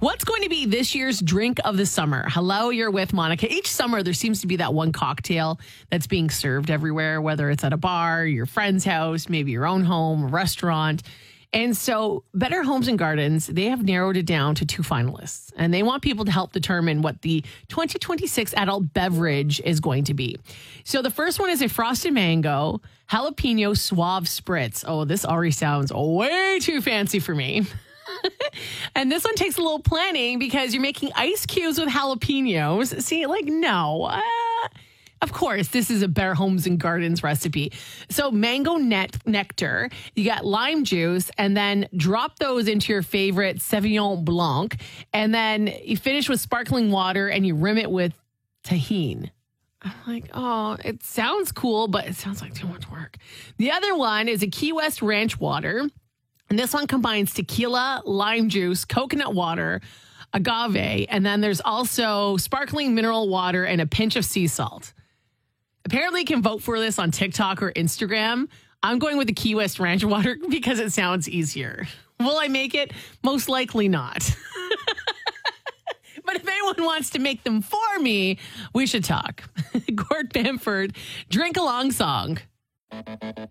What's going to be this year's drink of the summer? Hello, you're with Monica. Each summer, there seems to be that one cocktail that's being served everywhere, whether it's at a bar, your friend's house, maybe your own home, a restaurant. And so Better Homes and Gardens, they have narrowed it down to 2 finalists. And they want people to help determine what the 2026 adult beverage is going to be. So the first one is a frosted mango jalapeno suave spritz. Oh, this already sounds way too fancy for me. And this one takes a little planning because you're making ice cubes with jalapenos. See, like, no. Of course, this is a Better Homes and Gardens recipe. So mango nectar, you got lime juice, and then drop those into your favorite Sauvignon Blanc. And then you finish with sparkling water and you rim it with tahini. I'm like, oh, it sounds cool, but it sounds like too much work. The other one is a Key West Ranch water. And this one combines tequila, lime juice, coconut water, agave, and then there's also sparkling mineral water and a pinch of sea salt. Apparently, you can vote for this on TikTok or Instagram. I'm going with the Key West Ranch water because it sounds easier. Will I make it? Most likely not. But if anyone wants to make them for me, we should talk. Gord Bamford, Drink Along Song.